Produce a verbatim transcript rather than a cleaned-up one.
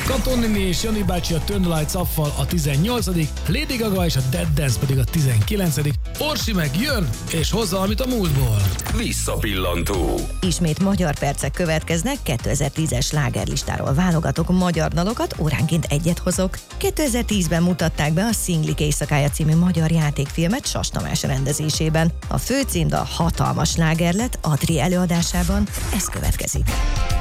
Katonini és Jani bácsi a Turn the Lights Off-val a tizennyolcadik, Lady Gaga és a Dead Dance pedig a tizenkilencedik, Orsi meg jön és hozza valamit a múltból. Visszapillantó. Ismét magyar percek következnek, kétezer-tízes slágerlistáról válogatok magyar dalokat, óránként egyet hozok. kétezer-tízben mutatták be a Szinglik éjszakája című magyar játékfilmet Sas Tamás rendezésében. A főcímdal hatalmas sláger lett Adri előadásában, ez következik.